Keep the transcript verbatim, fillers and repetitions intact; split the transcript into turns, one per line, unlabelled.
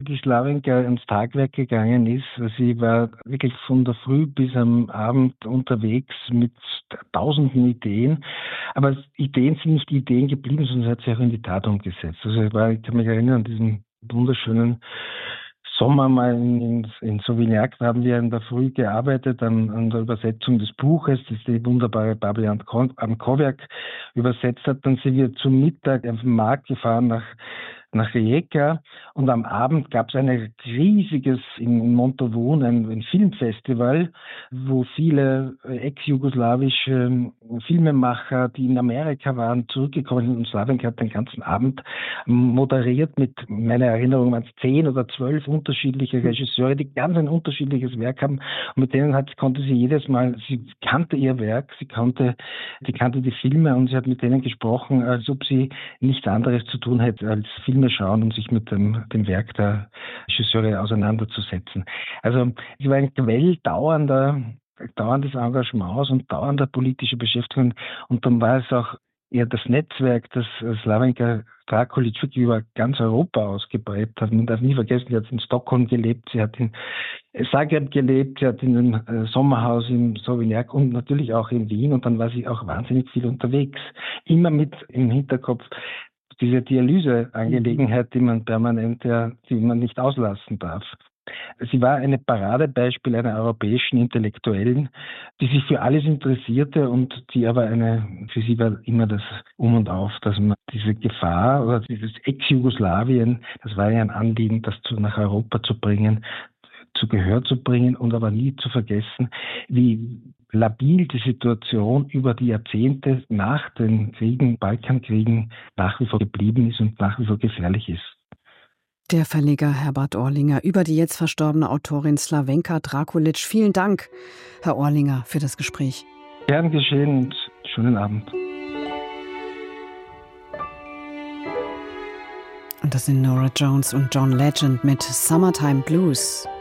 die Slawenka ins Tagwerk gegangen ist. Sie war wirklich von der Früh bis am Abend unterwegs mit tausenden Ideen. Aber Ideen sind nicht Ideen geblieben, sondern sie hat sie auch in die Tat umgesetzt. Also ich, war, ich kann mich erinnern an diesen wunderschönen Sommer mal in, in, in Sauvignac, da haben wir in der Früh gearbeitet an, an der Übersetzung des Buches, das die wunderbare Babli Ankowiak übersetzt hat. Dann sind wir zum Mittag auf den Markt gefahren nach nach Rijeka und am Abend gab es ein riesiges in Montauban, ein, ein Filmfestival, wo viele ex-jugoslawische Filmemacher, die in Amerika waren, zurückgekommen sind und Slawenka hat den ganzen Abend moderiert mit, meiner Erinnerung waren es zehn oder zwölf unterschiedliche Regisseure, die ganz ein unterschiedliches Werk haben und mit denen hat, konnte sie jedes Mal, sie kannte ihr Werk, sie kannte, sie kannte die Filme und sie hat mit denen gesprochen, als ob sie nichts anderes zu tun hätte als Filme schauen und sich mit dem, dem Werk der Regisseure auseinanderzusetzen. Also es war ein Quell dauernder, dauerndes Engagements und dauernder politischer Beschäftigung und dann war es auch eher das Netzwerk, das Slawenka Drakulic wirklich über ganz Europa ausgeprägt hat. Man darf nie vergessen, sie hat in Stockholm gelebt, sie hat in Zagreb gelebt, sie hat in einem Sommerhaus in Sauvignac und natürlich auch in Wien und dann war sie auch wahnsinnig viel unterwegs. Immer mit im Hinterkopf diese Dialyseangelegenheit, die man permanent, ja, die man nicht auslassen darf. Sie war ein Paradebeispiel einer europäischen Intellektuellen, die sich für alles interessierte und die aber eine, für sie war immer das Um und Auf, dass man diese Gefahr oder dieses Ex-Jugoslawien, das war ja ein Anliegen, das zu, nach Europa zu bringen, zu Gehör zu bringen und aber nie zu vergessen, wie labil die Situation über die Jahrzehnte nach den Kriegen, Balkankriegen nach wie vor geblieben ist und nach wie vor gefährlich ist.
Der Verleger Herbert Orlinger über die jetzt verstorbene Autorin Slawenka Drakulic. Vielen Dank, Herr Orlinger, für das Gespräch.
Gern geschehen und schönen Abend.
Und das sind Norah Jones und John Legend mit Summertime Blues.